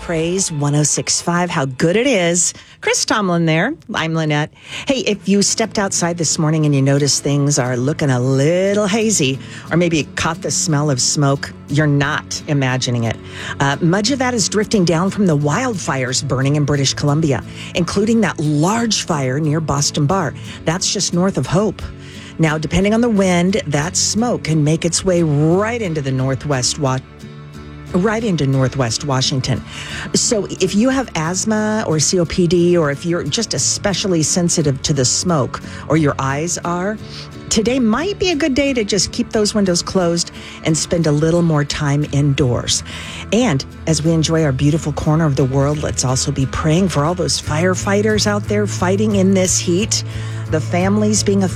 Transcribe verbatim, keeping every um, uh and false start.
Praise one oh six point five. How good it is. Chris Tomlin there. I'm Lynette. Hey, if you stepped outside this morning and you noticed things are looking a little hazy, or maybe caught the smell of smoke, you're not imagining it. Uh, much of that is drifting down from the wildfires burning in British Columbia, including that large fire near Boston Bar. That's just north of Hope. Now, depending on the wind, that smoke can make its way right into the northwest wa- right into Northwest Washington. So if you have asthma or C O P D, or if you're just especially sensitive to the smoke, or your eyes are, today might be a good day to just keep those windows closed and spend a little more time indoors. And as we enjoy our beautiful corner of the world, let's also be praying for all those firefighters out there fighting in this heat, the families being